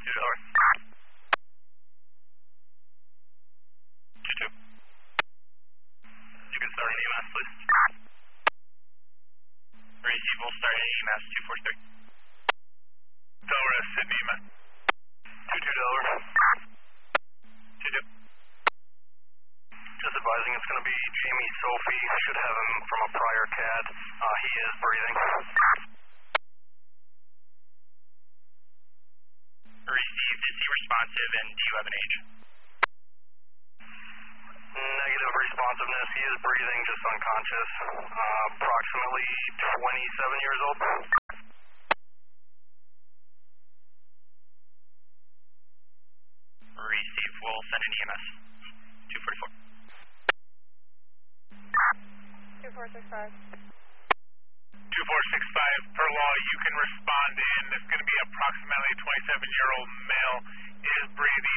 $2. 2-2. You can start an EMS, please. Receive, we'll start an EMS, 243. Delaware, Sydney, EMS. 2-2 Delaware. 2-2. Just advising it's going to be Jamie Sophie. Should have him from a prior CAD. He is breathing. Received. Is he responsive and do you have an age? Negative responsiveness. He is breathing, just unconscious. Approximately 27 years old. Receive. We'll send an EMS. 244. 2465. 2465, per law, you can respond in. It's going to be approximately a 27-year-old male, is breathing.